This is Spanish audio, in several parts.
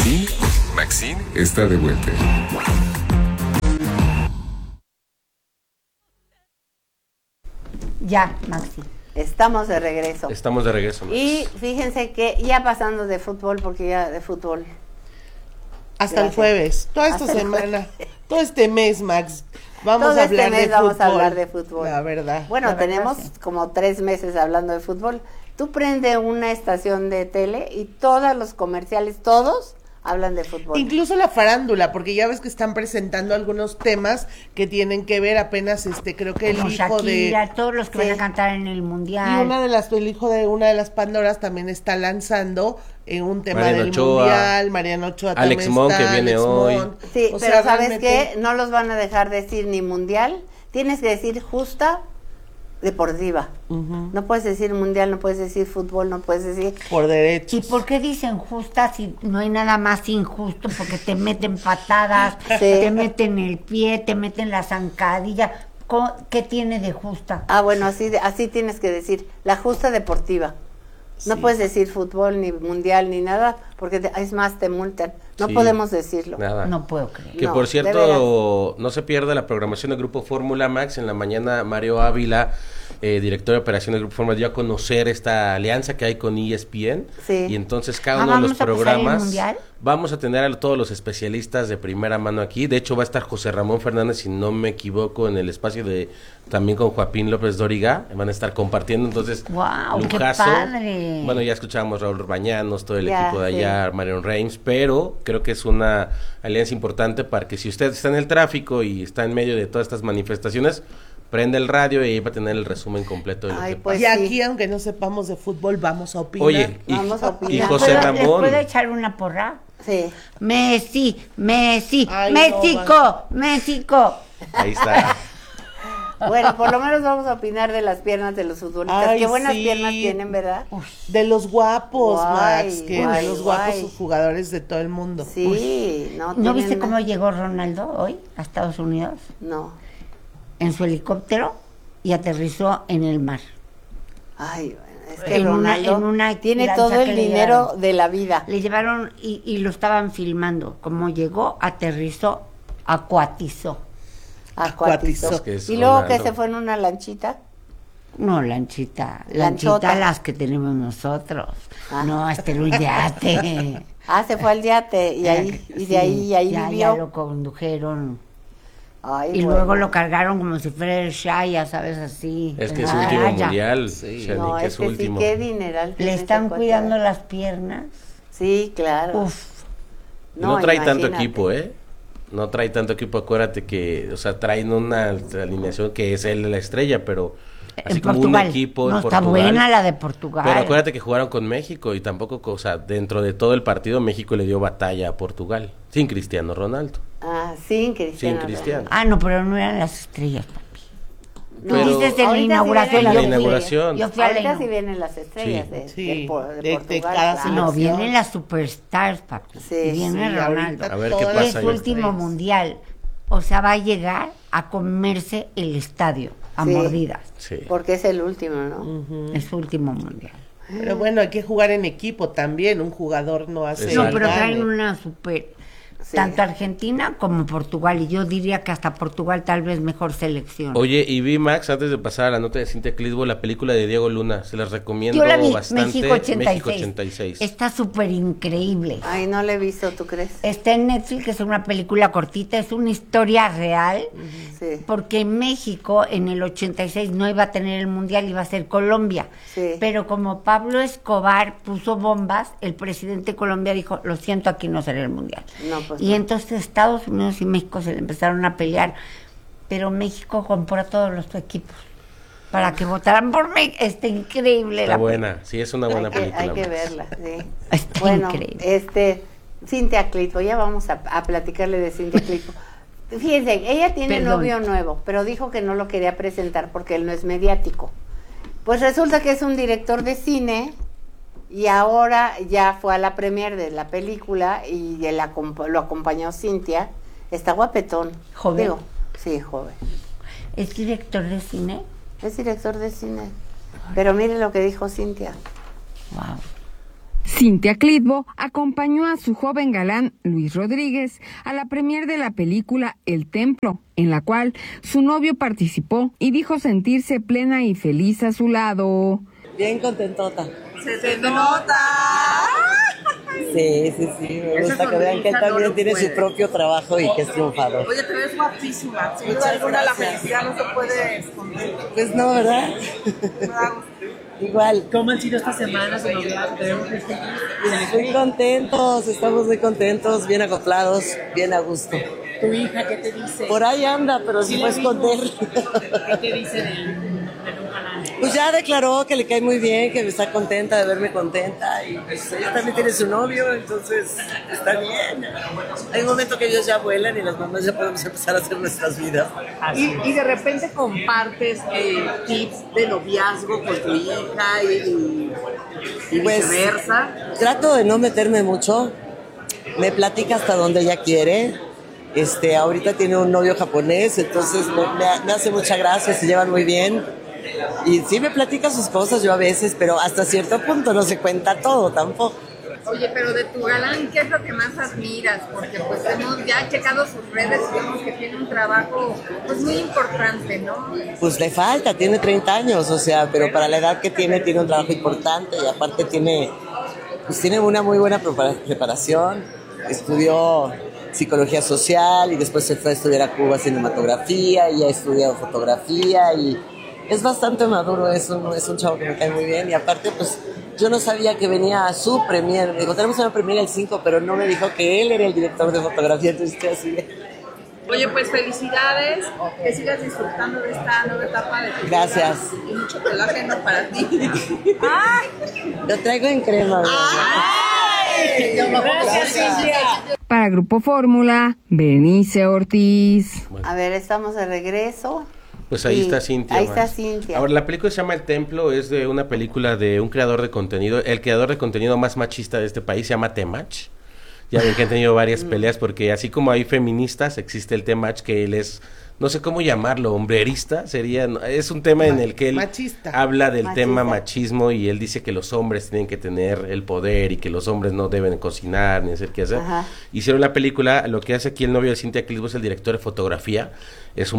Maxine está de vuelta. Ya, Maxi. Estamos de regreso. Estamos de regreso, Max. Y fíjense que ya pasando de fútbol, porque ya de fútbol. Hasta el jueves, toda esta semana, todo este mes, Max. Vamos a hablar de fútbol. Vamos a hablar de fútbol. La verdad. Bueno, tenemos sí. como 3 meses hablando de fútbol. Tú prende una estación de tele y todos los comerciales, todos hablan de fútbol. Incluso la farándula, porque ya ves que están presentando algunos temas que tienen que ver apenas, creo que Como el hijo Shakira, todos los que Sí. van a cantar en el mundial. y el hijo de una de las Pandoras también está lanzando un tema Mariano del Ochoa, mundial, Mariano Ochoa Alex también Mon, está, que viene Alex hoy. Mon. Sí, O pero sea, ¿sabes realmente- qué? No los van a dejar decir ni mundial, tienes que decir justa deportiva. No puedes decir mundial, no puedes decir fútbol, no puedes decir... Por ¿Y derechos. por qué dicen justa si no hay nada más injusto? Porque te meten patadas, Sí. te meten el pie, te meten la zancadilla. ¿Qué tiene de justa? Ah, bueno, así tienes que decir, la justa deportiva. No Sí. puedes decir fútbol, ni mundial, ni nada, porque es más, te multan. No Sí. podemos decirlo. Nada. No puedo creer. Que No, por de cierto, no se pierda la programación del Grupo Fórmula, Max. En la mañana, Mario Ávila, director de operación del Grupo Fórmula, dio a conocer esta alianza que hay con ESPN. Sí. Y entonces cada Ah, uno de los ¿vamos a pasar el programas mundial? vamos a tener a todos los especialistas de primera mano aquí. De hecho, va a estar José Ramón Fernández, si no me equivoco, en el espacio de también con Joaquín López Dóriga. Van a estar compartiendo, entonces, ¡Guau, qué lujazo. padre! Bueno, ya escuchábamos a Raúl Bañanos, todo el Ya, equipo de sí. allá, Marion Reims, pero creo que es una alianza importante para que si usted está en el tráfico y está en medio de todas estas manifestaciones, prende el radio y ahí va a tener el resumen completo de lo Ay, que pues y sí. aquí, aunque no sepamos de fútbol, vamos a opinar. Oye, Vamos a opinar. y ¿Les José puedo- Ramón, ¿Les puedo echar una porra? Sí. Messi, Ay, México, México. ahí está. Bueno, por lo menos vamos a opinar de las piernas de los futbolistas. Ay, Qué buenas sí. piernas tienen, ¿verdad? De los guapos, Guay, Max, que guay, de los guapos guay. jugadores de todo el mundo. Sí, no. ¿No tienen viste una- cómo llegó Ronaldo hoy a Estados Unidos? No. En su helicóptero y aterrizó en el mar. Ay, bueno, es que En Ronaldo una tiene lancha todo que el le dinero llevaron. de la vida. Le llevaron y lo estaban filmando. Como llegó, aterrizó, acuatizó. Acuatizó. Es que es Y luego Ronaldo. que se fue en una lanchita. No, lanchita Lanchota. las que tenemos nosotros. Ah. No, un yate. Ah, se fue al yate y ahí, y de ahí ya, vivió. ya lo condujeron. Ay, Y bueno. luego lo cargaron como si fuera el Shaya, ¿sabes? Así. Es que en es su la último raya. mundial, Sí. Shani, No, que es es su que último. sí, qué dineral. Le tiene están ese cuate. cuidando las piernas. Sí, claro. Uf. No, trae tanto imagínate. equipo, No trae tanto equipo, acuérdate que, o sea, traen una alineación que es él la estrella, pero así En como Portugal. un equipo no, en está Portugal. buena la de Portugal. Pero acuérdate que jugaron con México y tampoco, o sea, dentro de todo el partido México le dio batalla a Portugal, sin Cristiano Ronaldo. Ah, sin Cristiano. Sin Cristiano. Ah, no, pero no eran las estrellas, papi. Tú Pero- dices en la ahorita inauguración. sí vienen En la yo fui. inauguración. Yo fui a la Ahorita sí inauguración. vienen las estrellas Sí. de, Sí, de de Portugal. cada claro. No, selección. vienen las superstars, papi. Sí, Viene sí, Ronaldo. ahorita A ver todas qué las Es pasa su ahí. último estrellas. mundial. O sea, va a llegar a comerse el estadio a Sí. mordidas. Sí. Porque es el último, ¿no? Es su último mundial. Pero bueno, hay que jugar en equipo también. Un jugador no hace. Exacto. No, pero gane. traen una super. Sí. Tanto Argentina como Portugal. Y yo diría que hasta Portugal tal vez mejor selección. Oye, y vi, Max, antes de pasar a la nota de Cintia Clitbo, la película de Diego Luna, se las recomiendo Yo la vi, bastante. México 86. México 86. Está súper increíble. Ay, no le he visto, ¿tú crees? Está en Netflix, es una película cortita, es una historia real, Sí. porque México en el 86 no iba a tener el mundial, iba a ser Colombia. Sí. Pero como Pablo Escobar puso bombas, el presidente de Colombia dijo, lo siento, aquí no será el mundial. No, pues Y no. entonces Estados Unidos y México se le empezaron a pelear, pero México compró a todos los equipos para que votaran por México. Está increíble. Está la buena, sí, es una buena película. Hay que Max. verla, sí. Está Bueno, increíble. Cintia Clitbo, ya vamos a platicarle de Cintia Clitbo. Fíjense, ella tiene Perdón. novio nuevo, pero dijo que no lo quería presentar porque él no es mediático. Pues resulta que es un director de cine y ahora ya fue a la premier de la película y lo acompañó Cintia. Está guapetón. ¿Joven? Digo, sí, joven. ¿Es director de cine? Es director de cine. Pero mire lo que dijo Cintia. Wow. Cintia Clitbo acompañó a su joven galán Luis Rodríguez a la premier de la película El Templo, en la cual su novio participó y dijo sentirse plena y feliz a su lado. Bien contentota. ¡Se te nota! Sí, me gusta que vean que él también tiene su propio trabajo y que es triunfador. Oye, te ves guapísima. Sin duda alguna la felicidad no se puede esconder. Pues no, ¿verdad? Igual. ¿Cómo han sido estas semanas de noviazgo? Muy contentos, estamos muy contentos, bien acoplados, bien a gusto. ¿Tu hija qué te dice? Por ahí anda, pero Sí, se fue a esconder. ¿Qué te dice del canal? Pues ya declaró que le cae muy bien, que está contenta de verme contenta y pues ella también tiene su novio, entonces está bien. Hay un momento que ellos ya vuelan y las mamás ya podemos empezar a hacer nuestras vidas. Y de repente compartes tips de noviazgo con tu hija y Pues, viceversa. Trato de no meterme mucho, me platica hasta donde ella quiere. Ahorita tiene un novio japonés, entonces me hace mucha gracia, se llevan muy bien. Y sí me platica sus cosas yo a veces, pero hasta cierto punto no se cuenta todo tampoco. Oye, pero de tu galán, ¿qué es lo que más admiras? Porque pues hemos ya checado sus redes y vemos que tiene un trabajo pues muy importante, ¿no? Pues le falta, tiene 30 años, o sea, pero para la edad que tiene un trabajo importante y aparte tiene una muy buena preparación. Estudió psicología social y después se fue a estudiar a Cuba cinematografía y ha estudiado fotografía y es bastante maduro, es un chavo que me cae muy bien y aparte pues yo no sabía que venía a su premier, me dijo tenemos una premier el 5 pero no me dijo que él era el director de fotografía, entonces estoy así de... Oye, pues felicidades, que sigas disfrutando de esta nueva etapa de tu vida. Gracias. Y mucho colágeno para ti. Lo traigo en crema. Gracias, Cintia. Para Grupo Fórmula, Berenice Ortiz. A ver, estamos de regreso. Pues ahí Y está Cintia. ahí está más. Cintia. Ahora, la película se llama El Templo, es de una película de un creador de contenido, el creador de contenido más machista de este país, se llama Temach. Ya ven que han tenido varias peleas porque así como hay feministas, existe el Temach que él es, no sé cómo llamarlo, hombrerista, es un tema en el que él Machista. habla del Machista. tema machismo y él dice que los hombres tienen que tener el poder y que los hombres no deben cocinar ni hacer qué hacer. Ajá. Hicieron la película, lo que hace aquí el novio de Cintia Clitbo es el director de fotografía, es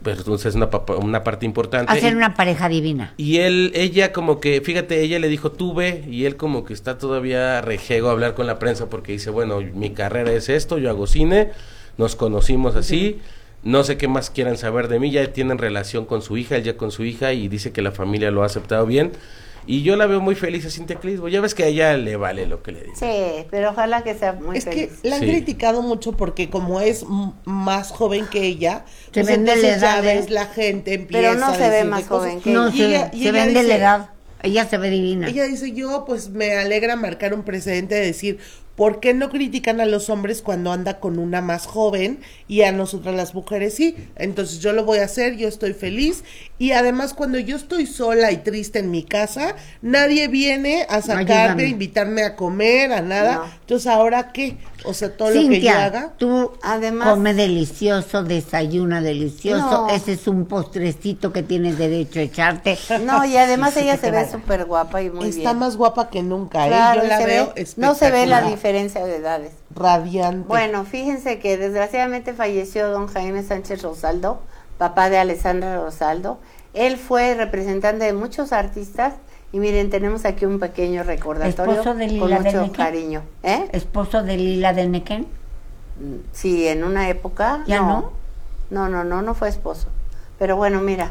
una parte importante. Hacer una pareja divina. Y ella como que, fíjate, ella le dijo, tú ve, y él como que está todavía rejego a hablar con la prensa porque dice, bueno, mi carrera es esto, yo hago cine, nos conocimos así, no sé qué más quieran saber de mí, ya tienen relación con su hija, él ya con su hija, y dice que la familia lo ha aceptado bien, y yo la veo muy feliz a Cintia Clitbo, ya ves que a ella le vale lo que le diga. Sí, pero ojalá que sea muy Es feliz. que la han Sí. criticado mucho porque como es más joven que ella, Se pues vende entonces la ya edad, ves, la gente empieza Pero no a se ve decirle más cosas. joven que No, Y se ella vende la dice- edad. Ella se ve divina. Ella dice, yo pues me alegra marcar un precedente de decir, ¿por qué no critican a los hombres cuando anda con una más joven y a nosotras las mujeres sí? Entonces yo lo voy a hacer, yo estoy feliz y además cuando yo estoy sola y triste en mi casa, nadie viene a sacarme, Ayúdame. a invitarme a comer, a nada. No. Entonces ahora qué, o sea, todo lo que yo Cintia, haga. tú Además- come delicioso, desayuna delicioso. No. Ese es un postrecito que tienes derecho a echarte. No, y además Sí, ella que se te ve vaya. súper guapa y muy Está bien. más guapa que nunca, Claro, yo la se veo ve, no se ve la espectacular, diferencia de edades. radiante. Bueno, fíjense que desgraciadamente falleció don Jaime Sánchez Rosaldo, papá de Alessandra Rosaldo. Él fue representante de muchos artistas y miren, tenemos aquí un pequeño recordatorio Esposo de con Lila de mucho Nequén. cariño. ¿Eh? Esposo de Lila de Nequén. Sí, en una época. ¿Ya no? No fue esposo. Pero bueno, mira.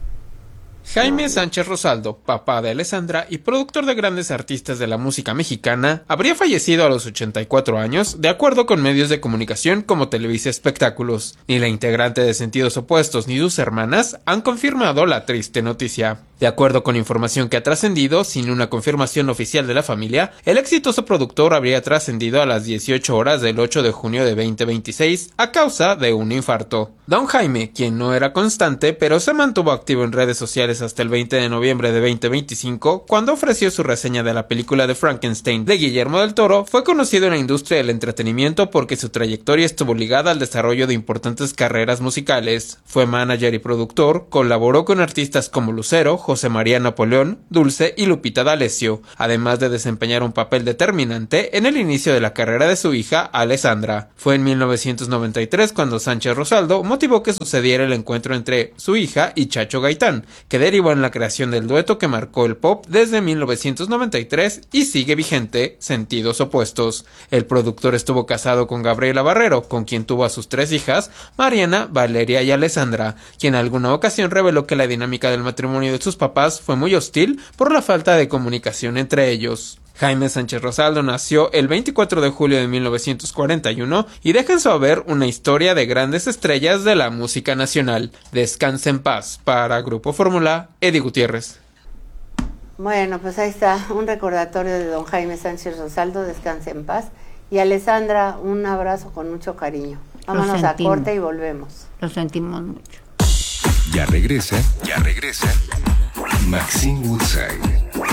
Jaime Sánchez Rosaldo, papá de Alessandra y productor de grandes artistas de la música mexicana, habría fallecido a los 84 años, de acuerdo con medios de comunicación como Televisa Espectáculos. Ni la integrante de Sentidos Opuestos ni sus hermanas han confirmado la triste noticia. De acuerdo con información que ha trascendido, sin una confirmación oficial de la familia, el exitoso productor habría trascendido a las 18 horas del 8 de junio de 2026 a causa de un infarto. Don Jaime, quien no era constante, pero se mantuvo activo en redes sociales hasta el 20 de noviembre de 2025, cuando ofreció su reseña de la película de Frankenstein de Guillermo del Toro, fue conocido en la industria del entretenimiento porque su trayectoria estuvo ligada al desarrollo de importantes carreras musicales. Fue manager y productor, colaboró con artistas como Lucero, José María Napoleón, Dulce y Lupita D'Alessio, además de desempeñar un papel determinante en el inicio de la carrera de su hija Alessandra. Fue en 1993 cuando Sánchez Rosaldo motivó que sucediera el encuentro entre su hija y Chacho Gaitán, que derivó en la creación del dueto que marcó el pop desde 1993 y sigue vigente, Sentidos Opuestos. El productor estuvo casado con Gabriela Barrero, con quien tuvo a sus 3 hijas, Mariana, Valeria y Alessandra, quien en alguna ocasión reveló que la dinámica del matrimonio de sus papás fue muy hostil por la falta de comunicación entre ellos. Jaime Sánchez Rosaldo nació el 24 de julio de 1941 y deja en su haber una historia de grandes estrellas de la música nacional. Descanse en paz. Para Grupo Fórmula, Eddie Gutiérrez. Bueno, pues ahí está un recordatorio de don Jaime Sánchez Rosaldo, descanse en paz. Y Alessandra, un abrazo con mucho cariño. Vámonos a corte y volvemos. Lo sentimos mucho. Ya regresa Maxine Woodside.